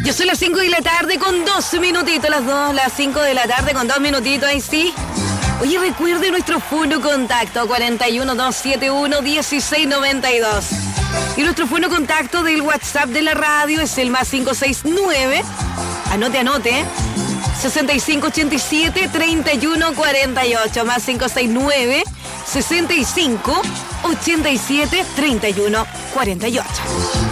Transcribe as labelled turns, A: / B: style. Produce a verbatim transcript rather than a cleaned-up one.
A: Yo soy las cinco de la tarde con dos minutitos, las dos, las cinco de la tarde con dos minutitos, ahí sí. Oye, recuerde nuestro fono contacto cuarenta y uno, doscientos setenta y uno, dieciséis noventa y dos. Y nuestro fono contacto del WhatsApp de la radio es el más cinco seis nueve, anote, anote, sesenta y cinco ochenta y siete, treinta y uno cuarenta y ocho, más cinco seis nueve, sesenta y cinco ochenta y siete, treinta y uno cuarenta y ocho.